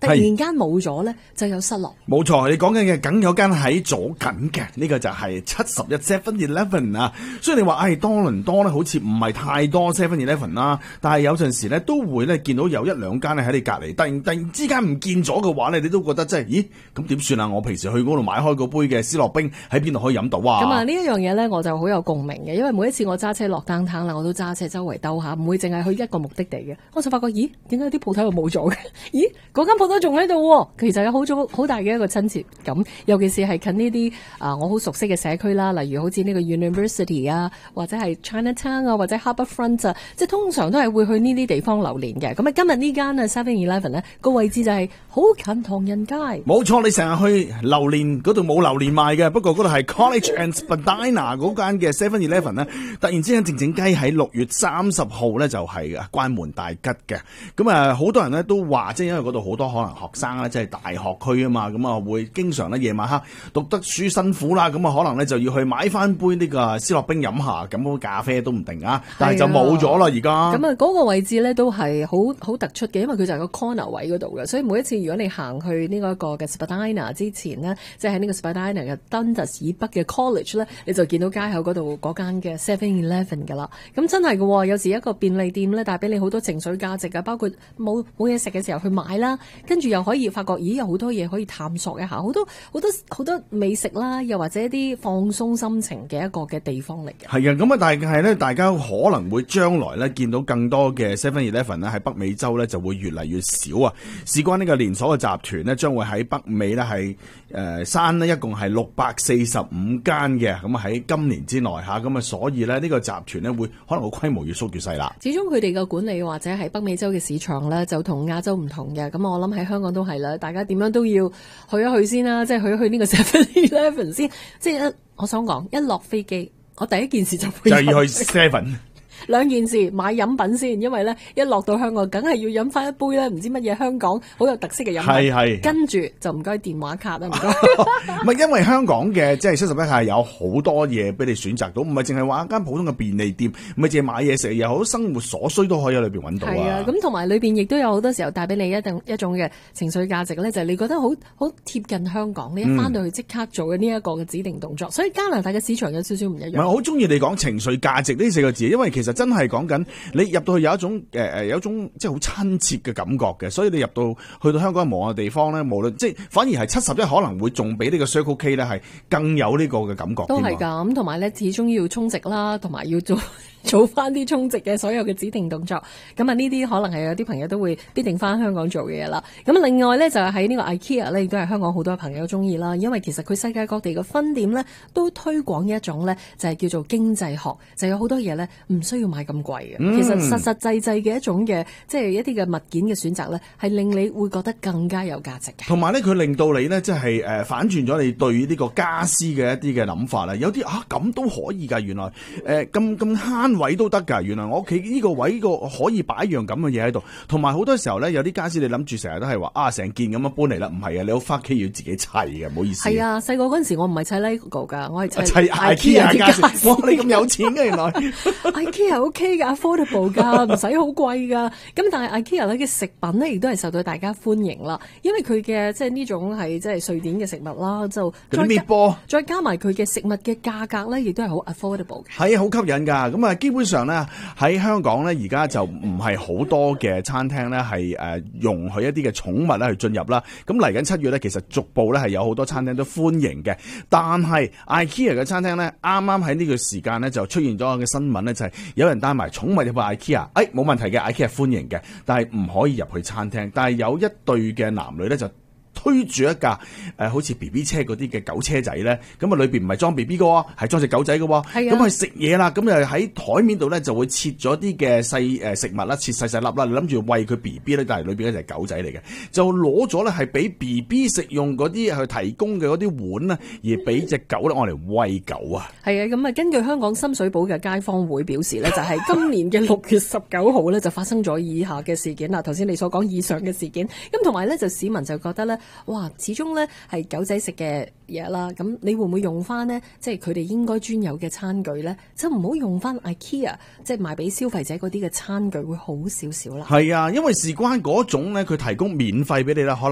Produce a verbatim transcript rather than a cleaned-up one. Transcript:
突然間冇咗咧，就有失落。 冇錯，你講緊嘅梗有間喺左近嘅，呢、這個就係七十一 Seven Eleven 啊。所以你話，唉、哎，多倫多咧好似唔係太多 Seven Eleven 啦，但係有陣時咧都會咧見到有一兩間咧喺你隔離，突然突然之間唔見咗嘅話咧，你都覺得真係，咦，咁點算啊？我平時去嗰度買開嗰杯嘅思樂冰喺邊度可以飲到啊？ 咁啊，呢一樣嘢咧我就好有共鳴嘅，因為每一次我揸車落單攤啦，我都揸車周圍兜下，唔會淨係去一個目的地嘅。我就發覺，咦，點解啲鋪頭又冇咗嘅？咦，嗰間鋪頭仲喺度喎。其實有好咗好大嘅一個親切感，尤其是係近呢啲啊我好熟悉嘅社區啦，例如好似呢個 University 啊，或者係 Chinatown 啊，或者 Harbourfront 啊，即係通常都係會去呢啲地方流連嘅。咁啊，今日呢間啊 Seven Eleven 咧個位置就係好近唐人街。 冇錯，你成日去榴蓮嗰度冇榴蓮賣嘅，不過嗰度係 College and Spadina 嗰間嘅 Seven Eleven 咧，突然之間靜靜雞喺六月三十號咧就係關門大吉嘅。咁啊，好多人咧都話，即係因為嗰度好多可能學生咧，即係大學區啊嘛，咁啊會經常咧夜晚黑讀得書辛苦啦，咁啊可能咧就要去買翻杯呢個思樂冰飲下，咁杯咖啡都唔定啊，但係就冇咗啦而家。咁啊嗰個位置咧都係好好突出嘅，因為佢就係個 corner 位嗰度嘅，所以每一次如果你行去呢一個嘅 Spadina 之前呢，即係喺呢個 Spadina 嘅 Dundas 以北嘅 College 咧，你就見到街口嗰度嗰間嘅 Seven Eleven 噶啦。咁真係嘅，有時一個便利店咧帶俾你好多情緒價值啊，包括冇冇嘢食嘅時候去買啦，跟住又可以發覺，咦有好多嘢可以探索一下，好多好多好多美食啦，又或者一啲放鬆心情嘅一個嘅地方嚟嘅。 係啊，咁啊，但係咧，大家可能會將來咧見到更多嘅 Seven Eleven 咧喺北美洲咧就會越嚟越少啊。事關呢個連鎖嘅集團咧，將會喺北美咧係誒山咧一共係六百四十五間嘅，咁啊喺今年之內吓，咁啊所以咧呢個集團咧會可能個規模越縮越細啦。 始終佢哋嘅管理或者係北美洲嘅市場咧就同亞洲唔同嘅，咁我諗喺香港都係啦，大家點樣都要去一去先啦，即係去一去呢個 Seven Eleven 先，即係一我想講一落飛機，我第一件事就會就要去 Seven。 兩件事，買飲品先，因為咧一落到香港，梗係要飲翻一杯咧，唔知乜嘢香港好有特色嘅飲品。係係。跟住就唔該電話卡啦，唔該。 唔係因為香港嘅即係七十一係有好多嘢俾你選擇到，唔係淨係話一間普通嘅便利店，唔係淨係買嘢食，有好多生活所需都可以喺裏邊揾到啊。係啊， 咁同埋裏邊亦都有好多時候帶俾你一定一種嘅情緒價值咧，就係、是、你覺得好好貼近香港，你一翻到去即刻做嘅呢一個嘅指定動作、嗯。所以加拿大嘅市場有少少唔一樣。 唔係，我好中意你講情緒價值呢四個字，因為其實真係講緊你入到去有一種誒誒、呃、有一種即係好親切嘅感覺嘅，所以你入到去到香港無嘅地方咧，無論即係反而係七十一可能會仲比呢個 Circle K 咧係更有呢個嘅感覺。 都係㗎，咁同埋咧始終要充值啦，同埋要做做翻啲充值嘅所有嘅指定動作。咁啊呢啲可能係有啲朋友都會必定翻香港做嘅嘢啦。咁另外咧就係喺呢個 IKEA 咧，亦都係香港好多朋友中意啦，因為其實佢世界各地嘅分店咧都推廣一種咧就係叫做經濟學，就有好多嘢咧唔需要買咁貴嘅、嗯。其實實實際際嘅一種嘅即係一啲嘅物件嘅選擇咧，係令你會覺得更加有價值嘅。 同埋咧，佢令到你咧即係誒反轉咗你對呢個家私嘅一啲嘅諗法啦。有啲啊咁都可以㗎，原來誒咁咁慳位都得㗎。原來我屋企呢個位個可以擺樣咁嘅嘢喺度。同埋好多時候咧，有啲家私你諗住成日都係話啊成件咁樣搬嚟啦，唔係啊，你翻屋企要自己砌嘅，唔好意思。 係啊，細個嗰陣時我唔係砌 Lego 㗎，我係砌砌 IKEA 家私。哇，你咁有錢嘅原來。 IKEA OK 㗎 ，affordable 㗎，唔使好貴㗎。咁但係 IKEA 咧嘅食品咧，亦都係受到大家歡迎啦。因為佢嘅即係呢種係即係瑞典嘅食物啦，就再加麵波， 再加埋佢嘅食物嘅價格咧，亦都係好 affordable 嘅。 係啊，好吸引㗎。咁啊，基本上咧喺香港咧，而家就唔係好多嘅餐廳咧係誒容許一啲嘅寵物咧去進入啦。咁嚟緊七月咧，其實逐步咧係有好多餐廳都歡迎嘅。但係 IKEA 嘅餐廳咧，啱啱喺呢個時間咧就出現咗個新聞咧，就係有人帶埋寵物入去 IKEA，誒冇問題嘅 IKEA 歡迎嘅，但係唔可以入去餐廳。但係有一對嘅男女咧就推住一架誒、呃、好似 B B 車嗰啲嘅狗車仔咧，咁啊裏邊唔係裝 B B 嘅，係裝隻狗仔嘅，咁去食嘢啦，咁又喺台面度咧就會切咗啲嘅細誒食物啦，切細細粒啦，你諗住餵佢 B B 咧，但係裏邊咧就係狗仔嚟嘅，就攞咗咧係俾 B B 食用嗰啲去提供嘅嗰啲碗啊，而俾隻狗咧愛嚟餵狗啊。係啊，咁啊根據香港深水埗嘅街坊會表示咧，就係今年嘅六月十九號咧就發生咗以下嘅事件啦。頭先你所講以上嘅事件，咁同埋咧就市民就覺得咧。哇！始終咧係狗仔食嘅嘢啦，咁你會唔會用翻呢？即係佢哋應該專有嘅餐具咧，就唔好用翻 IKEA 即係賣俾消費者嗰啲嘅餐具會好少少啦。 係啊，因為事關嗰種咧，佢提供免費俾你啦，可能。